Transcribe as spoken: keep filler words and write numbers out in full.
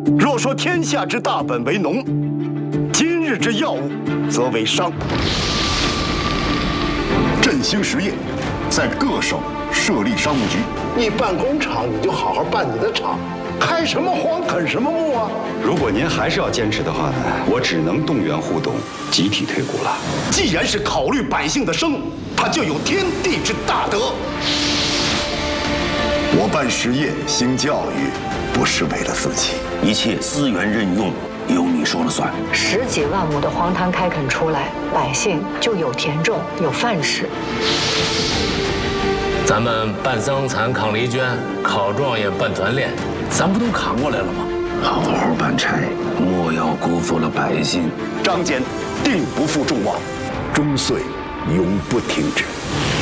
若说天下之大本为农，今日之要务则为商。振兴实业，在各省设立商务局。 你办工厂，你就好好办你的厂，开什么荒啃什么木啊！ 如果您还是要坚持的话呢，我只能动员互动，集体退股了。 既然是考虑百姓的生，他就有天地之大德。我办实业、兴教育，不是为了自己， 一切资源任用由你说了算。 十几万亩的荒滩开垦出来，百姓就有田种，有饭吃。 咱们办桑蚕、扛犁圈、考状元、办团练，咱不都扛过来了吗？ 好好办差，莫要辜负了百姓。 张俭定不负众望，终岁永不停止。